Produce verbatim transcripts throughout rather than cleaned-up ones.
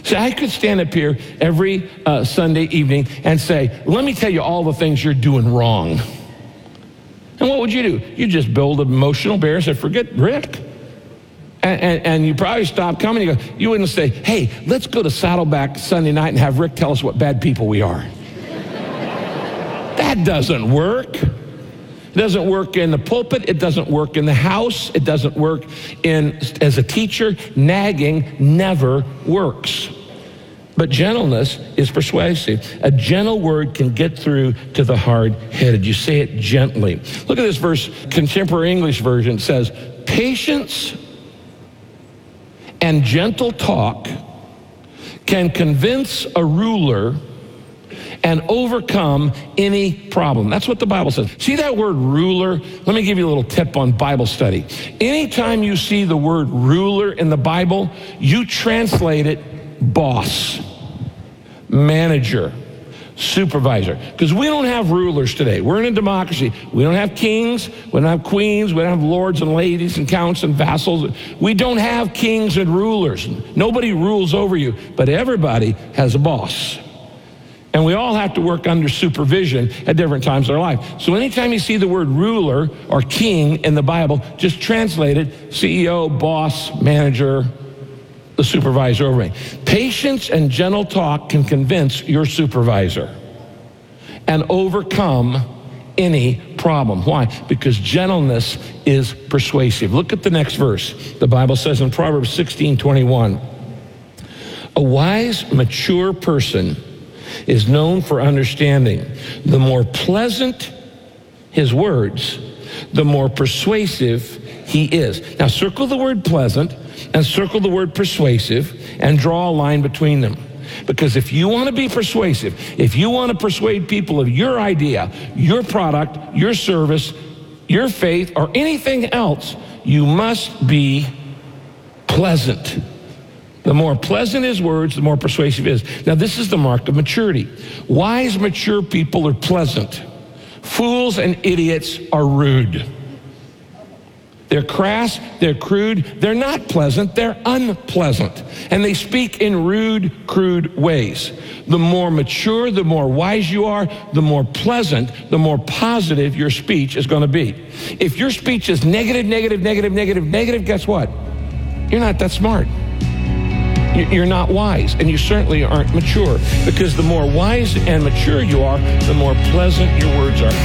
See, I could stand up here every uh, Sunday evening and say, let me tell you all the things you're doing wrong. And what would you do? You just build an emotional barrier and say, forget Rick. And, and, and you probably stop coming. You, go, you wouldn't say, hey, let's go to Saddleback Sunday night and have Rick tell us what bad people we are. That doesn't work. It doesn't work in the pulpit. It doesn't work in the house. It doesn't work in as a teacher. Nagging never works. But gentleness is persuasive. A gentle word can get through to the hard-headed. You say it gently. Look at this verse. Contemporary English version says, patience and gentle talk can convince a ruler and overcome any problem. That's what the Bible says. See that word ruler? Let me give you a little tip on Bible study. Anytime you see the word ruler in the Bible, you translate it boss, manager, supervisor. Because we don't have rulers today. We're in a democracy. We don't have kings. We don't have queens. We don't have lords and ladies and counts and vassals. We don't have kings and rulers. Nobody rules over you, but everybody has a boss. And we all have to work under supervision at different times of our life. So anytime you see the word ruler or king in the Bible, just translate it, C E O, boss, manager, the supervisor over me. Patience and gentle talk can convince your supervisor and overcome any problem. Why? Because gentleness is persuasive. Look at the next verse. The Bible says in Proverbs sixteen twenty-one, a wise, mature person is known for understanding. The more pleasant his words, the more persuasive he is. Now circle the word pleasant and circle the word persuasive and draw a line between them. Because if you want to be persuasive, if you want to persuade people of your idea, your product, your service, your faith, or anything else, you must be pleasant. The more pleasant his words, the more persuasive he is. Now, this is the mark of maturity. Wise, mature people are pleasant. Fools and idiots are rude. They're crass, they're crude, they're not pleasant, they're unpleasant. And they speak in rude, crude ways. The more mature, the more wise you are, the more pleasant, the more positive your speech is going to be. If your speech is negative, negative, negative, negative, negative, guess what? You're not that smart. You're not wise, and you certainly aren't mature, because the more wise and mature you are, the more pleasant your words are.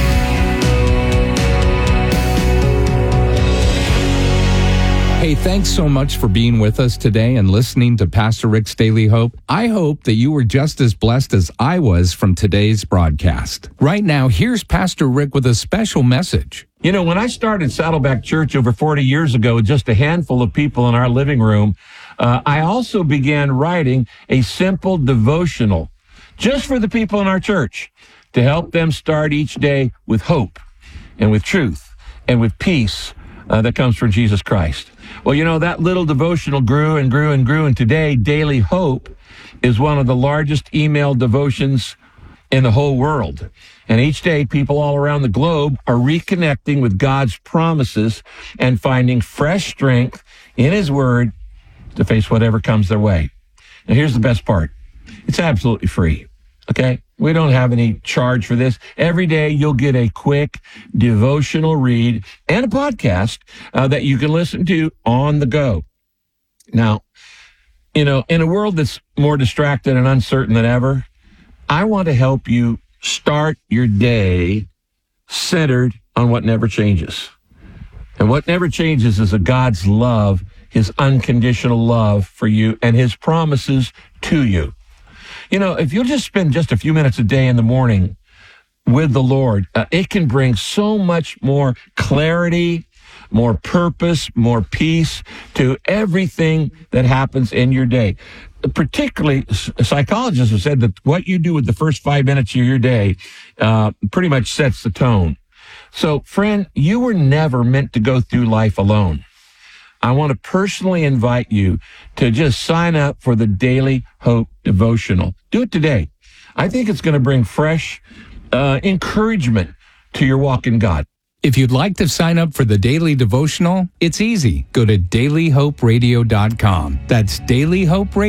Hey, thanks so much for being with us today and listening to Pastor Rick's Daily Hope. I hope that you were just as blessed as I was from today's broadcast. Right now, here's Pastor Rick with a special message. You know, when I started Saddleback Church over forty years ago, with just a handful of people in our living room, uh, I also began writing a simple devotional just for the people in our church to help them start each day with hope and with truth and with peace uh, that comes from Jesus Christ. Well, you know, that little devotional grew and grew and grew, and today, Daily Hope is one of the largest email devotions in the whole world. And each day, people all around the globe are reconnecting with God's promises and finding fresh strength in His Word to face whatever comes their way. Now, here's the best part. It's absolutely free, okay? We don't have any charge for this. Every day, you'll get a quick devotional read and a podcast uh, that you can listen to on the go. Now, you know, in a world that's more distracted and uncertain than ever, I want to help you start your day centered on what never changes. And what never changes is a God's love, His unconditional love for you and His promises to you. You know, if you'll just spend just a few minutes a day in the morning with the Lord, uh, it can bring so much more clarity, more purpose, more peace to everything that happens in your day. Particularly, psychologists have said that what you do with the first five minutes of your day uh, pretty much sets the tone. So, friend, you were never meant to go through life alone. I want to personally invite you to just sign up for the Daily Hope Devotional. Do it today. I think it's going to bring fresh uh, encouragement to your walk in God. If you'd like to sign up for the Daily Devotional, it's easy. Go to daily hope radio dot com. That's Daily Hope Radio.